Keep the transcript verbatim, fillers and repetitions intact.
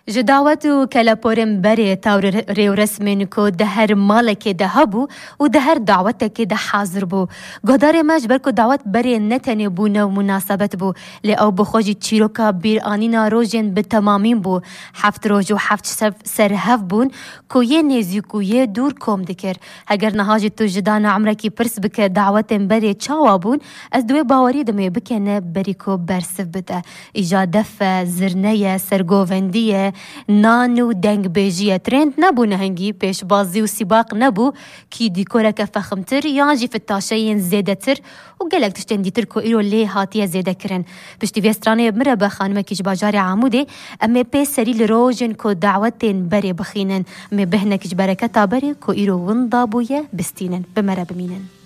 جداوت و کلاپورم بری تاور ریو رسمین کو ده هر مالک ده هبو و ده هر دعوت که ده حاضر بو. گدار مجبر کو دعوت بری نتنی بو نو مناسبت بو لی او بخوجی چیروکا بیر آنینا روژن به تمامین بو. هفت روز و هفت سر هف بون کو یه نیزی کو یه دور کم دکر. اگر نهاجی تو جدان عمره کی پرس بک دعوت بری چاوا بون از دوی باوری دمی بکنه بری کو برسف بده. ایجاد دفع زرنه سرگووندیه نانو دنگ بیجیه ترند نبو نهنگی پیش بازی و سباق نبو کی دیکوره که فخمتر یا جی فتاشین زیده تر و گلک تشتن دیتر کو ایرو لی هاتیه زیده کرن. پشتی ویسترانه بمره بخانمه کیش باجار عموده اما پی سری لروجن کو دعوتین بری بخینن اما بهنه کیش برکتا بری کو ایرو وندا بویه بستینن بمره بمینن.